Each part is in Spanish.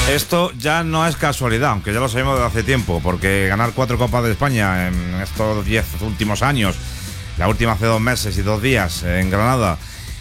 Esto ya no es casualidad, aunque ya lo sabemos desde hace tiempo, porque ganar 4 Copas de España en estos 10 últimos años, la última hace 2 meses y 2 días en Granada,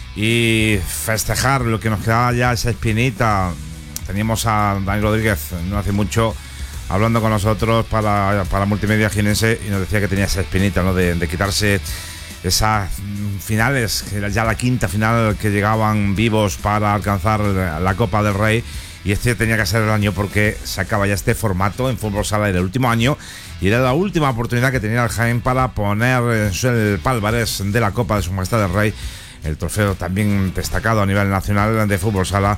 y festejar lo que nos quedaba ya esa espinita. Teníamos a Dani Rodríguez no hace mucho hablando con nosotros para Multimedia Jienense y nos decía que tenía esa espinita, ¿no? de quitarse esas finales, que era ya la quinta final que llegaban vivos para alcanzar la Copa del Rey. Y este tenía que ser el año porque se acaba ya este formato en fútbol sala, era el último año y era la última oportunidad que tenía el Jaén para poner el palmarés de la Copa de Su Majestad el Rey, el trofeo también destacado a nivel nacional de fútbol sala.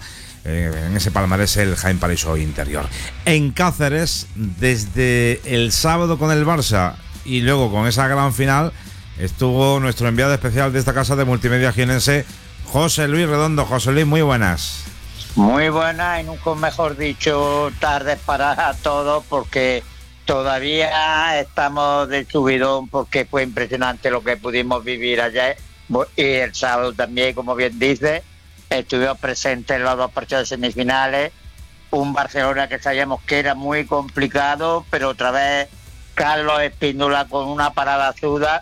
En ese palmarés el Jaén Paraíso Interior. En Cáceres, desde el sábado con el Barça y luego con esa gran final, estuvo nuestro enviado especial de esta casa de Multimedia Jienense, José Luis Redondo. José Luis, muy buenas. Muy buenas y nunca mejor dicho tardes para todos, porque todavía estamos de subidón, porque fue impresionante lo que pudimos vivir ayer y el sábado también, como bien dice. Estuvimos presentes en los 2 partidos de semifinales, un Barcelona que sabíamos que era muy complicado, pero otra vez Carlos Espíndola con una parada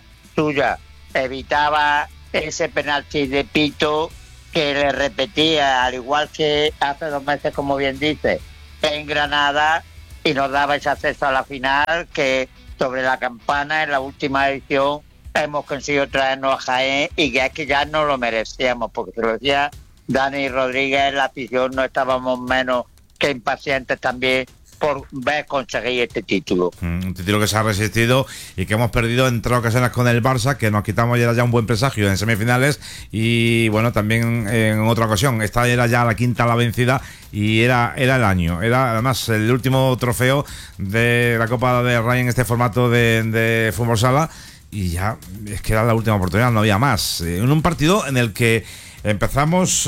suya evitaba ese penalti de Pito, que le repetía, al igual que hace 2 meses, como bien dice, en Granada, y nos daba ese acceso a la final, que sobre la campana en la última edición hemos conseguido traernos a Jaén, y que es que ya no lo merecíamos, porque se lo decía Dani Rodríguez, la afición no estábamos menos que impacientes también por ver conseguir este título. Un título que se ha resistido y que hemos perdido en 3 ocasiones con el Barça, que nos quitamos ya un buen presagio en semifinales, y bueno, también en otra ocasión. Esta era ya la quinta la vencida y era el año. Era además el último trofeo de la Copa de Rey en este formato de fútbol sala, y ya es que era la última oportunidad, no había más. En un partido en el que empezamos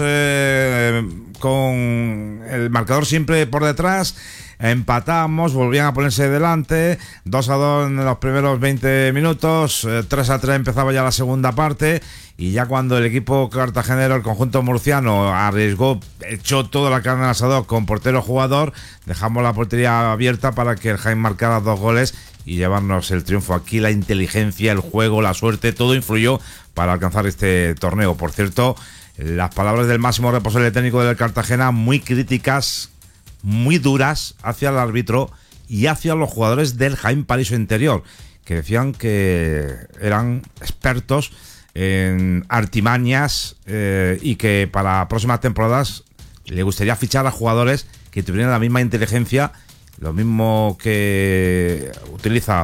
con el marcador siempre por detrás, empatamos, volvían a ponerse delante, 2-2 en los primeros 20 minutos, 3-3 empezaba ya la segunda parte, y ya cuando el equipo cartagenero, el conjunto murciano, arriesgó, echó toda la carne al asador con portero jugador, dejamos la portería abierta para que el Jaén marcara 2 goles y llevarnos el triunfo. Aquí la inteligencia, el juego, la suerte, todo influyó para alcanzar este torneo. Por cierto, las palabras del máximo responsable técnico del Cartagena, muy críticas, muy duras hacia el árbitro y hacia los jugadores del Jaén Paraíso Interior, que decían que eran expertos en artimañas, y que para próximas temporadas le gustaría fichar a jugadores que tuvieran la misma inteligencia, lo mismo que utiliza.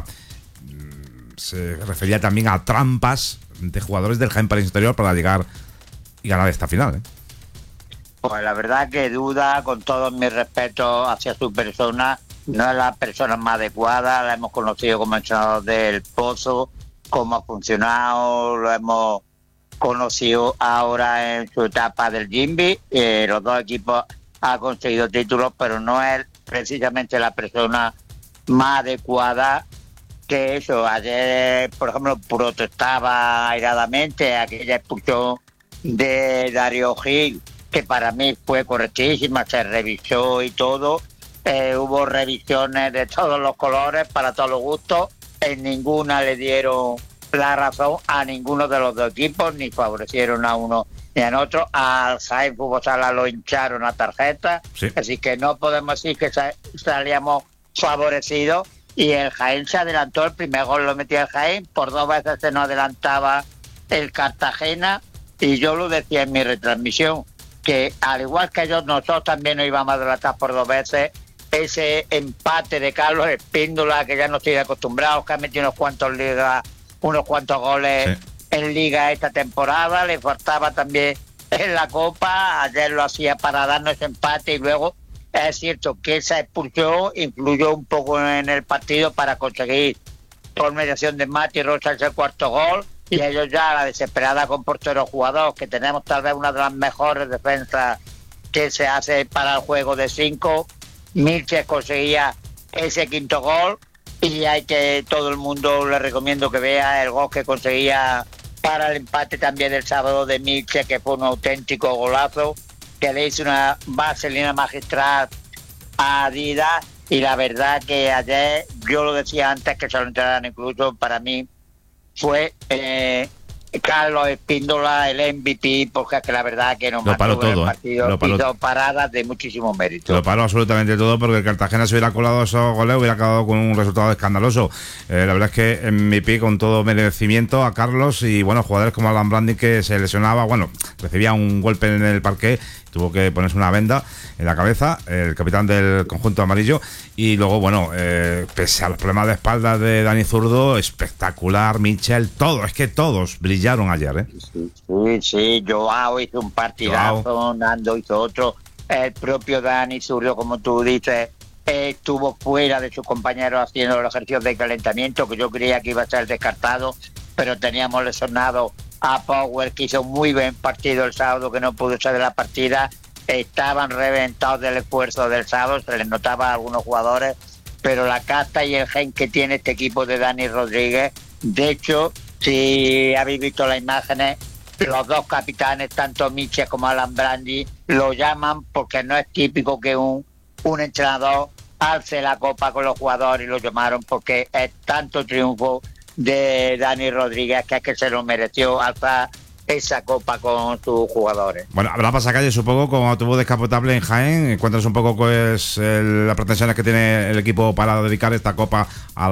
Se refería también a trampas de jugadores del Jaén Paraíso Interior para llegar y ganar esta final, Pues la verdad que duda, con todos mis respetos hacia su persona, no es la persona más adecuada. La hemos conocido como entrenador del Pozo, cómo ha funcionado, lo hemos conocido ahora en su etapa del Jimby. Los 2 equipos han conseguido títulos, pero no es precisamente la persona más adecuada. Que eso, ayer, por ejemplo, protestaba airadamente aquella expulsión de Darío Gil, que para mí fue correctísima, se revisó y todo. Hubo revisiones de todos los colores, para todos los gustos, en ninguna le dieron la razón a ninguno de los 2 equipos, ni favorecieron a uno ni a otro. Al Jaén Fútbol Sala lo hincharon a tarjeta, sí. Así que no podemos decir que salíamos favorecidos, y el Jaén se adelantó. El primer gol lo metió el Jaén, por 2 veces se nos adelantaba el Cartagena, y yo lo decía en mi retransmisión, que al igual que ellos, nosotros también nos íbamos a adelantar por 2 veces. Ese empate de Carlos Espíndola, que ya no estoy acostumbrado, que ha metido unos cuantos goles, sí, en Liga esta temporada, le faltaba también en la Copa. Ayer lo hacía para darnos ese empate, y luego es cierto que esa expulsión influyó un poco en el partido para conseguir, por mediación de Mati Rocha, ese 4º gol. Y ellos ya, la desesperada con portero jugador, que tenemos tal vez una de las mejores defensas que se hace para el juego de 5. Milches conseguía ese 5º gol, y hay que, todo el mundo le recomiendo que vea el gol que conseguía para el empate también el sábado de Milches, que fue un auténtico golazo, que le hizo una vaselina magistral a Adidas, y la verdad que ayer, yo lo decía antes que se lo entregaran, incluso para mí fue Carlos Espíndola el MVP, porque es que la verdad que no lo paró todo, el partido, lo paró, hizo paradas de muchísimo mérito. Lo paró absolutamente todo, porque el Cartagena se hubiera colado esos goles, hubiera acabado con un resultado escandaloso. La verdad es que MVP con todo merecimiento a Carlos, y bueno, jugadores como Alan Brandi, que se lesionaba, bueno, recibía un golpe en el parqué, tuvo que ponerse una venda en la cabeza, el capitán del conjunto amarillo, y luego, bueno, pese a los problemas de espalda de Dani Zurdo, espectacular, Michel, todo, es que todos brillaron ayer, Sí, Joao hizo un partidazo, Nando hizo otro, el propio Dani Zurdo, como tú dices, estuvo fuera de sus compañeros haciendo los ejercicios de calentamiento, que yo creía que iba a ser descartado, pero teníamos lesionado a Power, que hizo muy buen partido el sábado, que no pudo ser de la partida. Estaban reventados del esfuerzo del sábado, se les notaba a algunos jugadores, pero la casta y el gen que tiene este equipo de Dani Rodríguez, de hecho, si habéis visto las imágenes, los dos capitanes, tanto Michel como Alan Brandi, lo llaman porque no es típico que un entrenador alce la copa con los jugadores, y lo llamaron porque es tanto triunfo de Dani Rodríguez que es que se lo mereció alzar esa copa con sus jugadores. Bueno, habrá pasacalle, supongo, como tuvo descapotable en Jaén. Cuéntanos un poco cuáles las pretensiones que tiene el equipo para dedicar esta copa a